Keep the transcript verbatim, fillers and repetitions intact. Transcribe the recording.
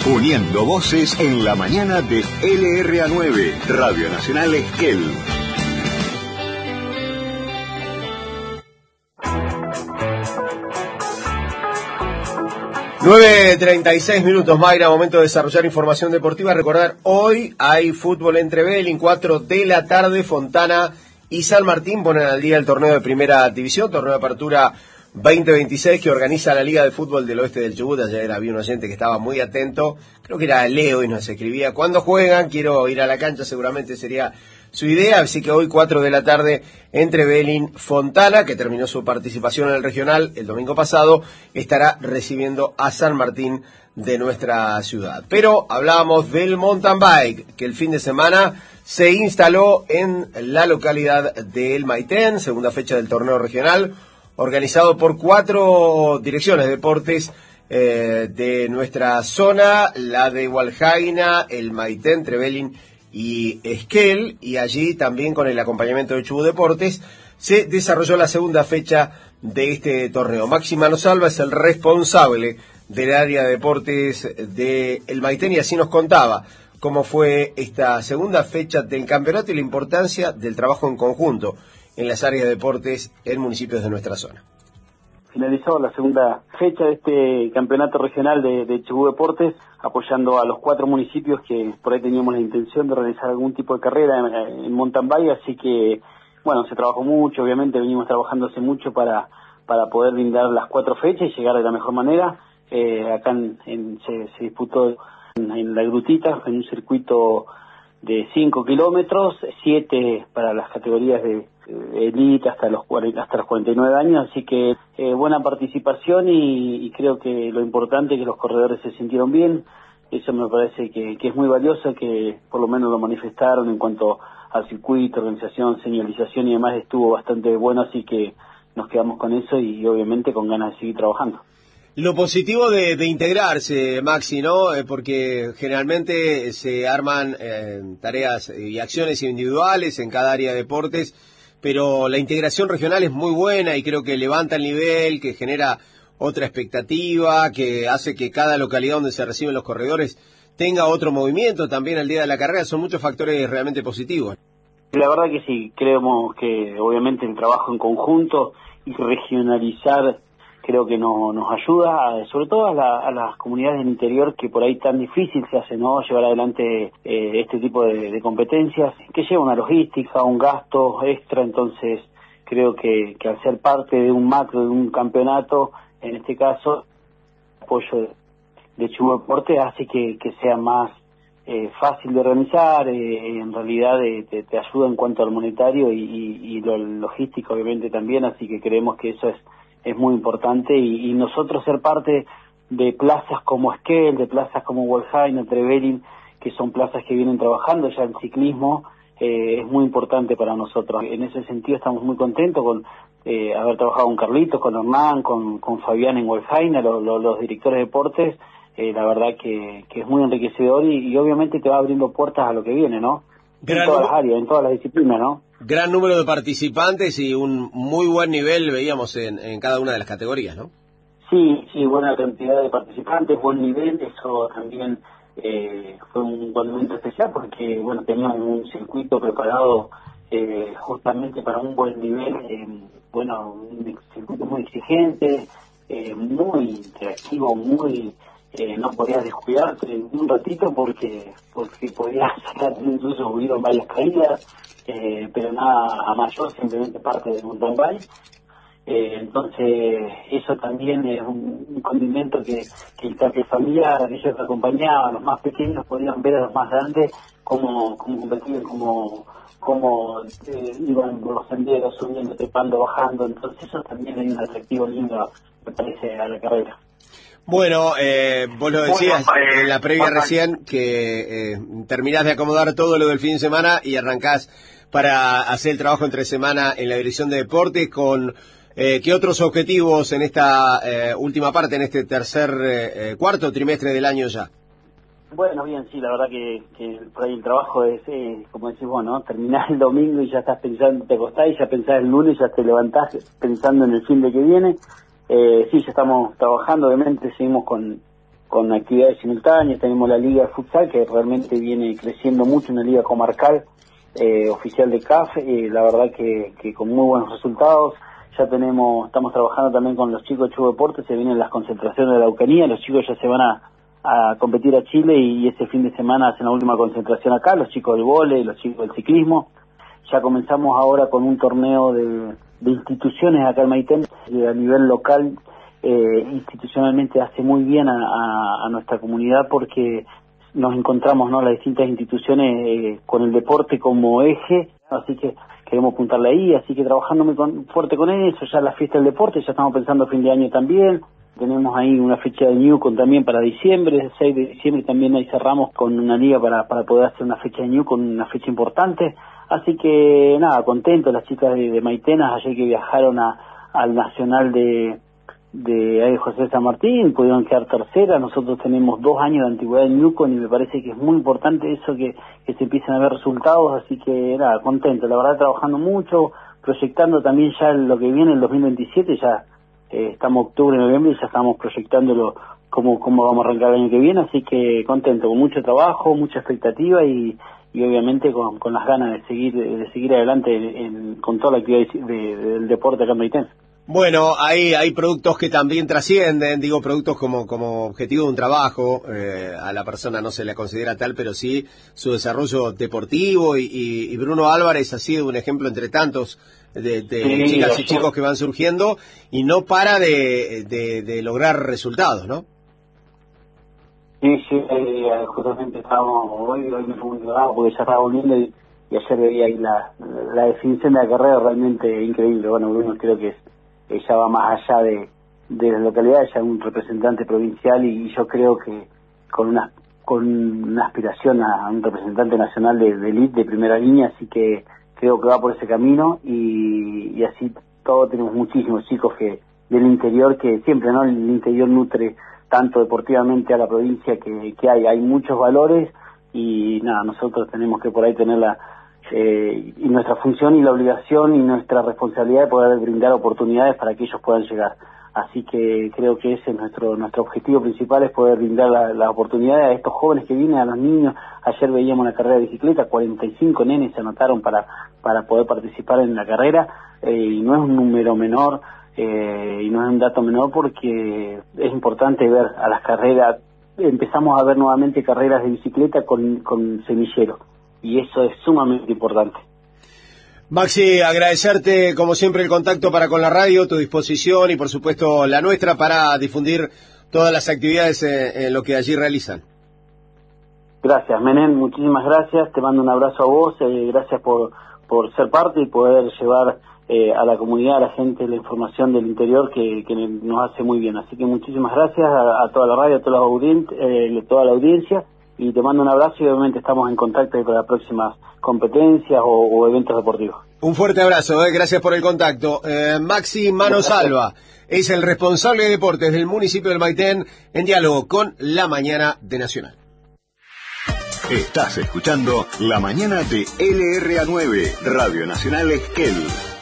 Uniendo voces en la mañana de L R A nueve, Radio Nacional Esquel. nueve treinta y seis minutos, Mayra, momento de desarrollar información deportiva. Recordar, hoy hay fútbol entre Belín, cuatro de la tarde, Fontana y San Martín ponen al día el torneo de primera división, torneo de apertura veinte veintiséis que organiza la Liga de Fútbol del Oeste del Chubut. Ayer había un oyente que estaba muy atento, creo que era Leo, y nos escribía: ¿cuándo juegan? Quiero ir a la cancha, seguramente sería su idea. Así que hoy cuatro de la tarde entre Belín, Fontana, que terminó su participación en el regional el domingo pasado, estará recibiendo a San Martín de nuestra ciudad. Pero hablábamos del mountain bike, que el fin de semana se instaló en la localidad de El Maitén, segunda fecha del torneo regional, organizado por cuatro direcciones de deportes eh, de nuestra zona, la de Hualjaina, El Maitén, Trevelin y Esquel, y allí también con el acompañamiento de Chubut Deportes se desarrolló la segunda fecha de este torneo. Máximo Salva es el responsable del área de deportes de El Maitén y así nos contaba cómo fue esta segunda fecha del campeonato y la importancia del trabajo en conjunto en las áreas de deportes en municipios de nuestra zona. Finalizó la segunda fecha de este campeonato regional de, de Chubut Deportes, apoyando a los cuatro municipios que por ahí teníamos la intención de realizar algún tipo de carrera en, en mountain bike, así que, bueno, se trabajó mucho, obviamente venimos trabajando hace mucho para, para poder brindar las cuatro fechas y llegar de la mejor manera. Eh, acá en, en, se, se disputó en, en La Grutita, en un circuito de cinco kilómetros, siete para las categorías de elite hasta los hasta los cuarenta y nueve años, así que eh, buena participación y, y creo que lo importante es que los corredores se sintieron bien. Eso me parece que, que es muy valioso, que por lo menos lo manifestaron en cuanto al circuito, organización, señalización y demás, estuvo bastante bueno, así que nos quedamos con eso y obviamente con ganas de seguir trabajando. Lo positivo de, de integrarse, Maxi, ¿no? Eh, porque generalmente se arman eh, tareas y acciones individuales en cada área de deportes, pero la integración regional es muy buena y creo que levanta el nivel, que genera otra expectativa, que hace que cada localidad donde se reciben los corredores tenga otro movimiento también al día de la carrera. Son muchos factores realmente positivos. La verdad que sí, creemos que obviamente el trabajo en conjunto y regionalizar creo que no, nos ayuda, sobre todo a, la, a las comunidades del interior que por ahí tan difícil se hace, ¿no?, llevar adelante eh, este tipo de, de competencias, que lleva una logística, un gasto extra. Entonces creo que, que al ser parte de un macro, de un campeonato, en este caso, el apoyo de, de Chubut Deportes hace que, que sea más eh, fácil de organizar, eh, en realidad eh, te, te ayuda en cuanto al monetario y, y, y lo logístico obviamente también, así que creemos que eso es es muy importante y, y nosotros ser parte de plazas como Esquel, de plazas como Hualjaina, Trevelin, que son plazas que vienen trabajando ya en ciclismo, eh, es muy importante para nosotros. En ese sentido estamos muy contentos con eh, haber trabajado con Carlitos, con Hernán, con, con Fabián en Hualjaina, lo, lo, los directores de deportes. Eh, la verdad que, que es muy enriquecedor y, y obviamente te va abriendo puertas a lo que viene, ¿no? En todas las áreas, en todas las disciplinas, ¿no? Gran número de participantes y un muy buen nivel veíamos en, en cada una de las categorías, ¿no? Sí, sí, buena cantidad de participantes, buen nivel. Eso también eh, fue un buen momento especial porque, bueno, teníamos un circuito preparado eh, justamente para un buen nivel, eh, bueno, un circuito muy exigente, eh, muy interactivo, muy... Eh, no podías descuidarte un ratito porque porque podías sacar, incluso hubieron varias caídas, eh, pero nada a mayor, simplemente parte del mountain bike. Eh, entonces eso también es un, un condimento que, que el parque familiar, aquellos que acompañaban, los más pequeños podían ver a los más grandes cómo, cómo competían, cómo, cómo eh, iban por los senderos, subiendo, trepando, bajando. Entonces eso también hay un atractivo lindo, me parece, a la carrera. Bueno, eh, vos lo decías en la previa recién que eh, terminás de acomodar todo lo del fin de semana y arrancás para hacer el trabajo entre semana en la dirección de deportes con eh, ¿qué otros objetivos en esta eh, última parte, en este tercer, eh, cuarto trimestre del año ya? Bueno, bien, sí, la verdad que, que por ahí el trabajo es, eh, como decís vos, ¿no? Terminás el domingo y ya estás pensando, te acostás y ya pensás el lunes, ya te levantás pensando en el fin de que viene. Eh, sí, ya estamos trabajando, obviamente seguimos con con actividades simultáneas. Tenemos la Liga de Futsal, que realmente viene creciendo mucho, una liga comarcal, eh, oficial de C A F, eh, la verdad que, que con muy buenos resultados. Ya tenemos, estamos trabajando también con los chicos de Chubo Deportes, se vienen las concentraciones de la Araucanía, los chicos ya se van a, a competir a Chile y este fin de semana hacen la última concentración acá, los chicos del vóley, los chicos del ciclismo. Ya comenzamos ahora con un torneo de, de instituciones acá en Maitén, que a nivel local, eh, institucionalmente hace muy bien a, a, a nuestra comunidad porque nos encontramos, ¿no?, las distintas instituciones eh, con el deporte como eje, así que queremos apuntarle ahí, así que trabajando muy con, fuerte con eso. Ya la fiesta del deporte, ya estamos pensando fin de año también, tenemos ahí una fecha de Newcon también para diciembre, el seis de diciembre también ahí cerramos con una liga para, para poder hacer una fecha de Newcon, una fecha importante, así que nada, contento, las chicas de, de Maitenas ayer que viajaron a, al Nacional de de ahí José San Martín, pudieron quedar terceras. Nosotros tenemos dos años de antigüedad en Newcon y me parece que es muy importante eso, que, que se empiecen a ver resultados, así que nada, contento, la verdad trabajando mucho, proyectando también ya lo que viene el dos mil veintisiete, ya eh, estamos octubre, noviembre y ya estamos proyectándolo cómo, cómo vamos a arrancar el año que viene, así que contento, con mucho trabajo, mucha expectativa y, y obviamente con, con las ganas de seguir de seguir adelante en, en, con toda la actividad de, de, del deporte acá en Maitén. Bueno, hay hay productos que también trascienden, digo productos como como objetivo de un trabajo, eh, a la persona no se la considera tal, pero sí su desarrollo deportivo y, y, y Bruno Álvarez ha sido un ejemplo entre tantos de, de sí, chicas y chicos que van surgiendo y no para de, de, de lograr resultados, ¿no? Sí, sí, eh, justamente estábamos, hoy, hoy me fue un trabajo porque ya estaba volviendo y, y ayer veía ahí la, la definición de la carrera realmente increíble. Bueno, Bruno creo que es ella va más allá de, de la localidad, ella es un representante provincial y, y yo creo que con una con una aspiración a, a un representante nacional de, de elite, de primera línea, así que creo que va por ese camino y, y así todos tenemos muchísimos chicos que del interior, que siempre, ¿no?, el interior nutre tanto deportivamente a la provincia que, que hay, hay muchos valores y nada, nosotros tenemos que por ahí tener la Eh, y nuestra función y la obligación y nuestra responsabilidad de poder brindar oportunidades para que ellos puedan llegar. Así que creo que ese es nuestro nuestro objetivo principal, es poder brindar las la oportunidades a estos jóvenes que vienen, a los niños. Ayer veíamos la carrera de bicicleta, cuarenta y cinco nenes se anotaron para para poder participar en la carrera, eh, y no es un número menor, eh, y no es un dato menor porque es importante ver a las carreras. Empezamos a ver nuevamente carreras de bicicleta con, con semilleros. Y eso es sumamente importante. Maxi, agradecerte como siempre el contacto para con la radio, tu disposición y por supuesto la nuestra para difundir todas las actividades en, en lo que allí realizan. Gracias, Menem, muchísimas gracias, te mando un abrazo a vos, eh, gracias por, por ser parte y poder llevar eh, a la comunidad, a la gente, la información del interior que, que nos hace muy bien. Así que muchísimas gracias a, a toda la radio, a toda la, audien eh, toda la audiencia. Y te mando un abrazo y obviamente estamos en contacto para próximas competencias o, o eventos deportivos. Un fuerte abrazo, eh, gracias por el contacto. Eh, Maxi Manosalva es el responsable de deportes del municipio del Maitén en diálogo con La Mañana de Nacional. Estás escuchando La Mañana de L R A nueve, Radio Nacional Esquel.